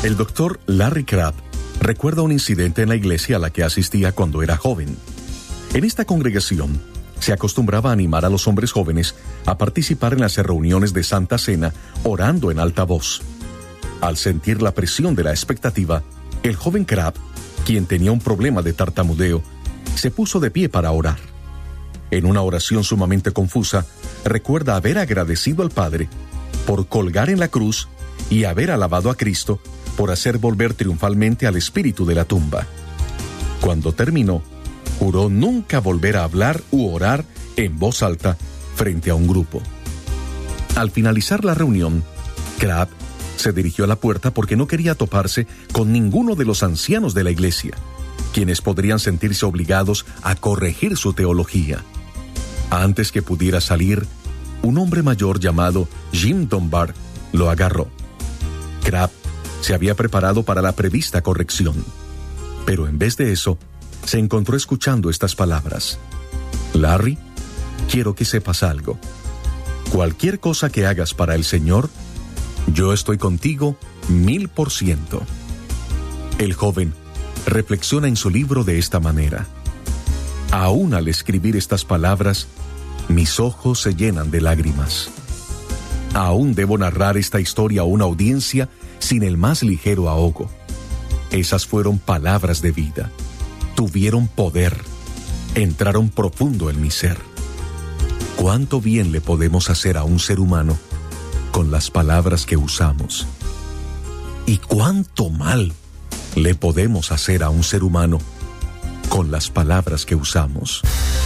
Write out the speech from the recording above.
El doctor Larry Crabb recuerda un incidente en la iglesia a la que asistía cuando era joven. En esta congregación se acostumbraba a animar a los hombres jóvenes a participar en las reuniones de Santa Cena orando en alta voz. Al sentir la presión de la expectativa, el joven Crabb, quien tenía un problema de tartamudeo, se puso de pie para orar. En una oración sumamente confusa, recuerda haber agradecido al Padre por colgar en la cruz y haber alabado a Cristo por hacer volver triunfalmente al espíritu de la tumba. Cuando terminó, juró nunca volver a hablar u orar en voz alta frente a un grupo. Al finalizar la reunión, Crabb se dirigió a la puerta porque no quería toparse con ninguno de los ancianos de la iglesia, quienes podrían sentirse obligados a corregir su teología. Antes que pudiera salir, un hombre mayor llamado Jim Dunbar lo agarró. Crabb se había preparado para la prevista corrección, pero en vez de eso, se encontró escuchando estas palabras: Larry, quiero que sepas algo. Cualquier cosa que hagas para el Señor, yo estoy contigo 1000%. El joven reflexiona en su libro de esta manera: aún al escribir estas palabras, mis ojos se llenan de lágrimas. Aún debo narrar esta historia a una audiencia sin el más ligero ahogo. Esas fueron palabras de vida. Tuvieron poder. Entraron profundo en mi ser. ¿Cuánto bien le podemos hacer a un ser humano con las palabras que usamos? ¿Y cuánto mal le podemos hacer a un ser humano con las palabras que usamos?